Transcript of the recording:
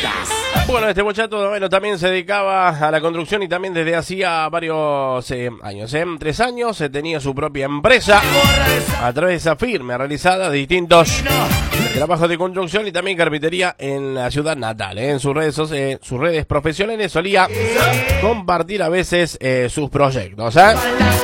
Bueno, este muchacho bueno, también se dedicaba a la construcción y también desde hacía varios años. 3 años tenía su propia empresa a través de esa firma realizada de distintos trabajos de construcción y también carpintería en la ciudad natal. En sus redes profesionales solía compartir a veces sus proyectos.